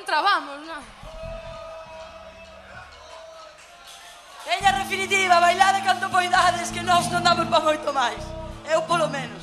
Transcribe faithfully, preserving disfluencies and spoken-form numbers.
outra vamos, non? Veña, definitiva, bailade canto poidades, que nós non damos pa moito máis. Eu polo menos.